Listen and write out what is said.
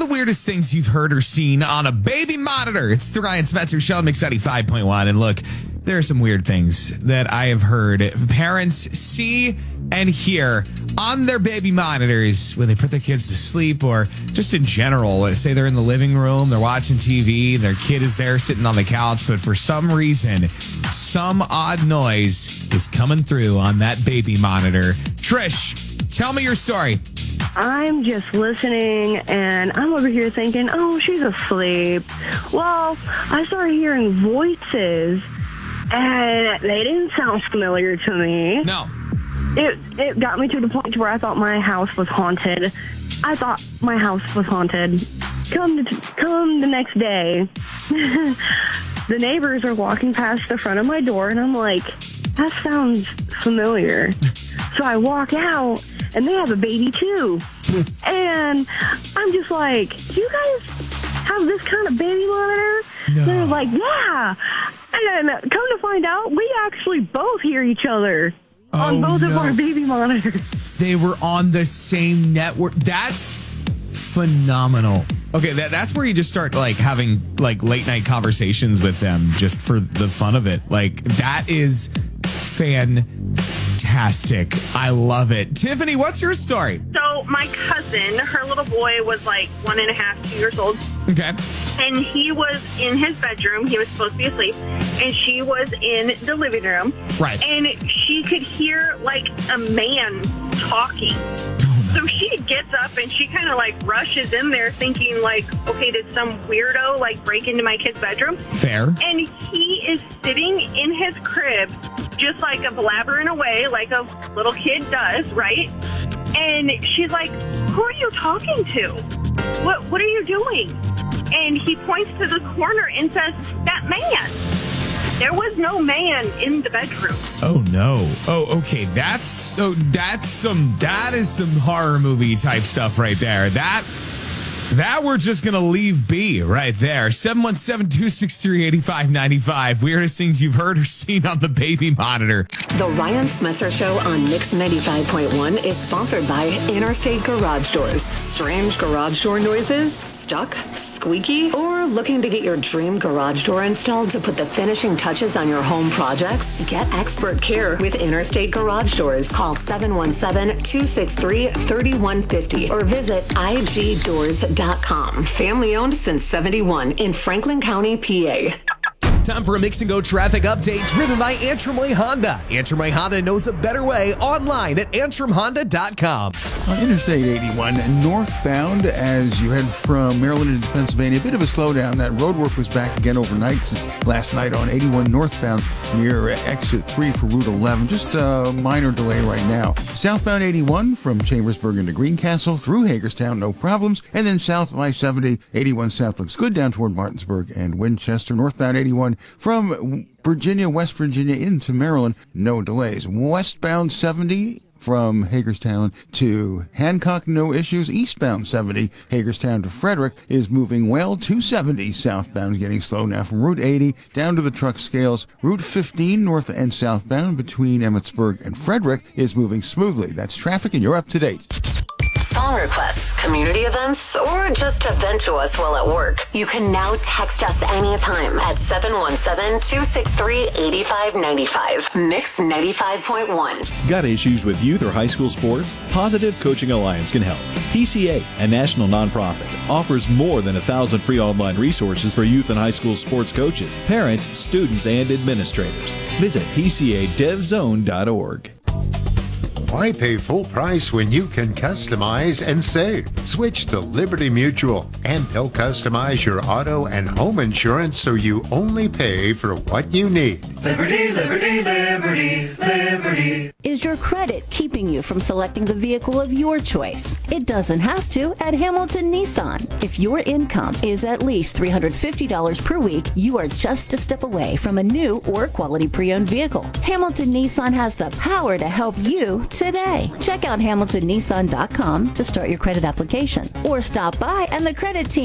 the weirdest things you've heard or seen on a baby monitor? It's the Ryan Spencer Show on Mix 95.1. And look, there are some weird things that I have heard parents see and hear on their baby monitors when they put their kids to sleep, or just in general. Let's say they're in the living room, they're watching TV, their kid is there sitting on the couch, but for some reason, some odd noise is coming through on that baby monitor. Trish, tell me your story. I'm just listening, and I'm over here thinking, oh, she's asleep. Well, I started hearing voices, and they didn't sound familiar to me. No. It got me to the point where I thought my house was haunted. I thought my house was haunted. Come the next day, the neighbors are walking past the front of my door, and I'm like, that sounds familiar. So I walk out, and they have a baby too. And I'm just like, you guys have this kind of baby monitor? No. They're like, yeah. And then come to find out, we actually both hear each other on both of our baby monitors. They were on the same network. That's phenomenal. Okay, that's where you just start like having like late night conversations with them just for the fun of it. Like, that is fantastic. I love it. Tiffany, what's your story? So my cousin, her little boy was like 1.5, 2 years old. Okay. And he was in his bedroom. He was supposed to be asleep. And she was in the living room. Right. And she could hear like a man talking. So she gets up and she kind of like rushes in there thinking like, okay, did some weirdo like break into my kid's bedroom? Fair. And he is sitting in his crib just like a blabbering away like a little kid does, right? And she's like, who are you talking to? What are you doing? And he points to the corner and says, that man. There was no man in the bedroom. Oh no. Oh, okay. That is some horror movie type stuff right there. That we're just going to leave be right there. 717-263-8595. Weirdest things you've heard or seen on the baby monitor. The Ryan Smetzer Show on Mix 95.1 is sponsored by Interstate Garage Doors. Strange garage door noises? Stuck? Squeaky? Or looking to get your dream garage door installed to put the finishing touches on your home projects? Get expert care with Interstate Garage Doors. Call 717-263-3150 or visit igdoors.com. Family owned since 71 in Franklin County, PA. Time for a Mix and Go traffic update driven by Antrim Way Honda. Antrim Way Honda knows a better way online at antrimhonda.com. On Interstate 81, northbound as you head from Maryland into Pennsylvania, a bit of a slowdown. That road work was back again overnight since last night on 81 northbound near exit 3 for Route 11. Just a minor delay right now. Southbound 81 from Chambersburg into Greencastle through Hagerstown, no problems. And then south of I-70, 81 south looks good down toward Martinsburg and Winchester. Northbound 81 from Virginia, West Virginia into Maryland, no delays. Westbound 70 from Hagerstown to Hancock, no issues. Eastbound 70, Hagerstown to Frederick, is moving well. 270 southbound is getting slow now from Route 80 down to the truck scales. Route 15 north and southbound between Emmitsburg and Frederick is moving smoothly. That's traffic, and you're up to date. Song requests, community events, or just to vent to us while at work. You can now text us anytime at 717-263-8595. Mix 95.1. Got issues with youth or high school sports? Positive Coaching Alliance can help. PCA, a national nonprofit, offers more than 1,000 free online resources for youth and high school sports coaches, parents, students, and administrators. Visit PCADevZone.org. Why pay full price when you can customize and save? Switch to Liberty Mutual, and they'll customize your auto and home insurance so you only pay for what you need. Liberty, liberty, liberty, liberty. Is your credit keeping you from selecting the vehicle of your choice? It doesn't have to at Hamilton Nissan. If your income is at least $350 per week, you are just a step away from a new or quality pre-owned vehicle. Hamilton Nissan has the power to help you today. Check out HamiltonNissan.com to start your credit application, or stop by and the credit team